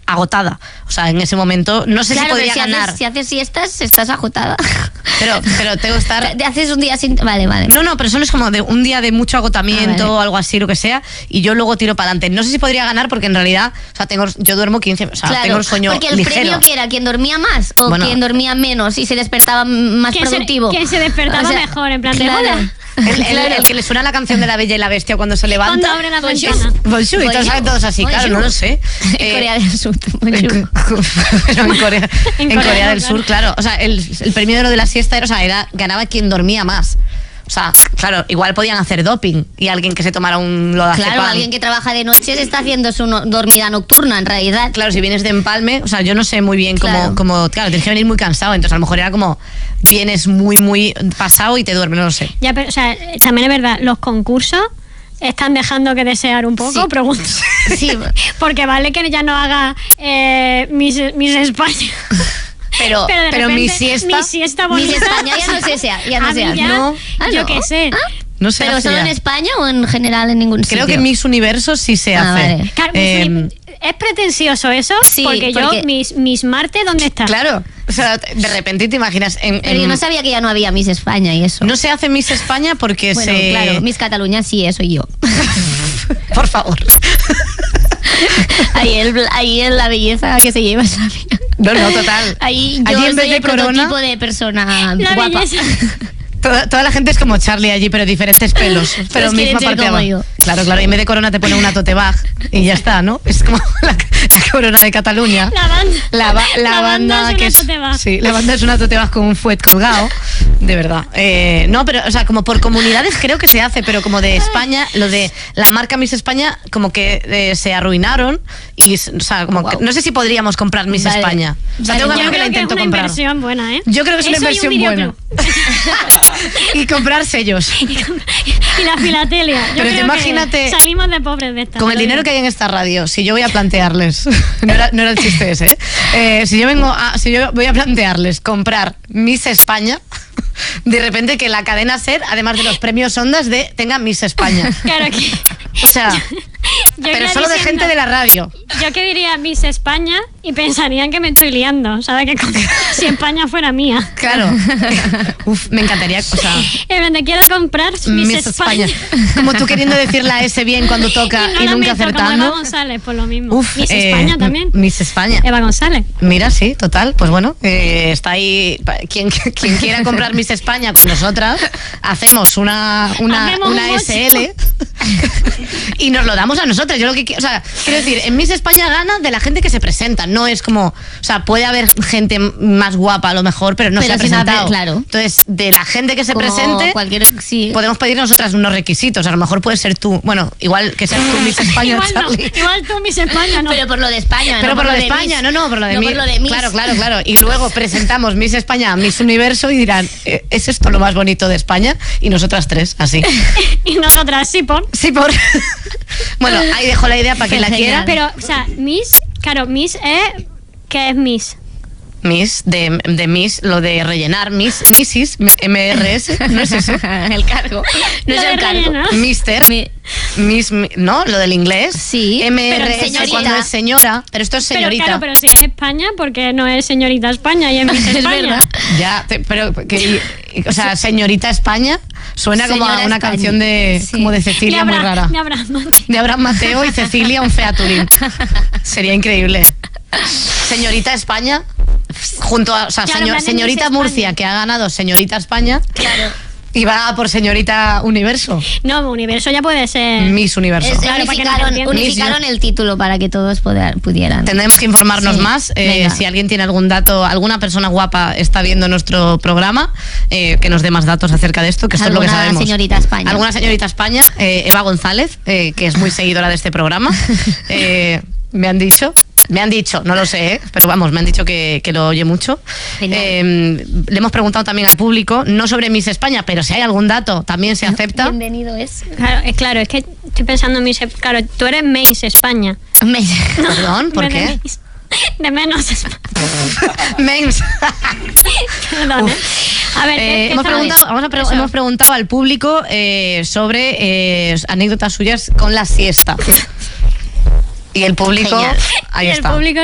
agotada. O sea, en ese momento no sé si podría ganar. Si haces siestas, estás agotada. Pero tengo que estar... Te haces un día sin... Vale. No, pero solo es como de un día de mucho agotamiento o algo así, lo que sea, y yo luego tiro para adelante. No sé si podría ganar porque en realidad, o sea, yo duermo 15, o sea, tengo el sueño ligero. Porque el premio que era, ¿quién dormía más o quien dormía menos y se despertaba más productivo? ¿Quién se despertaba mejor? En plan de hola. El que le suena la canción de La Bella y la Bestia cuando se levanta. Cuando abre la ventana. Bonjour, y todos así, claro, no lo sé. En Corea del Sur. En Corea del Sur, claro. O sea, el premio de lo de la siesta ganaba quien dormía más. O sea, claro, igual podían hacer doping y alguien que se tomara un lodazepam. Claro, alguien que trabaja de noche se está haciendo su dormida nocturna, en realidad. Claro, si vienes de empalme, o sea, yo no sé muy bien cómo... Claro, tienes que venir muy cansado, entonces a lo mejor era como... Vienes muy, muy pasado y te duermes, no lo sé. Ya, pero, o sea, también es verdad, los concursos están dejando que desear un poco, pregunto. Sí. Porque vale que ya no haga Miss España. Pero mi siesta... Mi siesta bonita. Miss España ya no sé sea. No, yo qué sé. No sé. ¿Pero solo en España o en general en ningún sitio? Creo que Miss Universo sí se hace. Vale. Claro, ¿es pretencioso eso? Sí, porque yo, Miss Marte, ¿dónde está? Claro. O sea, de repente te imaginas... Pero yo no sabía que ya no había Miss España y eso. No se hace Miss España porque claro, Miss Cataluña sí, eso y yo. Por favor. Ahí es la belleza que se lleva esa vida. No, total. Ahí yo allí en vez soy de el corona, prototipo de persona la guapa. Belleza. Toda la gente es como Charlie allí, pero diferentes pelos. Pero misma parte de abajo. Claro, y en vez de corona te pone una tote bag y ya está, ¿no? Es como la corona de Cataluña. La banda. La banda es que una tote bag. Sí, la banda es una tote bag con un fuet colgado. De verdad. No, pero, o sea, como por comunidades creo que se hace, pero como de España, lo de la marca Miss España, como que se arruinaron. Y, o sea, como que, no sé si podríamos comprar Miss España. O sea, tengo un amigo que la intento comprar. Es una inversión buena, ¿eh? Yo creo que es una inversión buena. Y comprar sellos. Y la filatelia. Pero te imagínate, salimos de pobres de esta. con el dinero que hay en esta radio, si yo voy a plantearles, no era el chiste ese, si yo voy a plantearles comprar Miss España, de repente que la cadena SER, además de los premios Ondas, tenga Miss España. Claro que... O sea, pero solo de gente de la radio. Yo que diría Miss España y pensarían que me estoy liando, ¿sabes? Que si España fuera mía. Claro. Uf, me encantaría, o sea... te quiero comprar Miss España. Como tú queriendo decir la S bien cuando toca y nunca acertando. Como Eva González, por lo mismo. Uf, Miss España también. Miss España. Eva González. Mira, sí, total. Pues bueno, está ahí. Quien quiera comprar Miss España con nosotras, hacemos una SL y nos lo damos a nosotras. Yo lo que quiero, o sea, quiero decir, en Miss España gana de la gente que se presenta. No es como, o sea, puede haber gente más guapa a lo mejor, pero no se ha presentado. Claro. Entonces, de la gente que se como presente, sí. podemos pedir nosotras unos requisitos. A lo mejor puede ser tú, bueno, igual que seas tú Miss España, Charlie. Igual tú Miss España, no. Pero por lo de España, pero no por lo de España, no, por lo de no Miss. Por lo de Miss. Claro. Y luego presentamos Miss España a Miss Universo y dirán, ¿es esto lo más bonito de España? Y nosotras tres, así. Y nosotras, sí por. Bueno, ahí dejo la idea para quien la quiera. Pero, o sea, Miss, claro, Miss es... ¿Qué es Miss? Miss, de Miss, lo de rellenar, Missis, MRS, no es eso. El cargo. No es el cargo. Mister, Miss, ¿no? Lo del inglés. Sí. MRS cuando es señora, pero esto es señorita. Pero claro, pero si es España, porque no es señorita España y es Miss España. Ya, pero o sea, señorita España suena como a una canción de como de Cecilia muy rara. De Abraham Mateo y Cecilia un featuring. Sería increíble. Señorita España junto a, o sea, claro, señorita Murcia, que ha ganado señorita España. Claro. Y va por señorita Universo. No, Universo ya puede ser Miss Universo. Claro, unificaron el título para que todos pudieran. Tendremos que informarnos más. Si alguien tiene algún dato, alguna persona guapa está viendo nuestro programa, que nos dé más datos acerca de esto, que esto es lo que sabemos. Señorita España. Alguna señorita España, Eva González, que es muy seguidora de este programa. Me han dicho, no lo sé, pero vamos, me han dicho que lo oye mucho. Le hemos preguntado también al público, no sobre Miss España, pero si hay algún dato, también se acepta. Bienvenido es. Claro, es que estoy pensando en Miss... Claro, tú eres Miss España. Perdón, ¿por qué? De menos España. Memes. Perdón, A ver, hemos preguntado al público sobre anécdotas suyas con la siesta. Y el público, ahí está. El público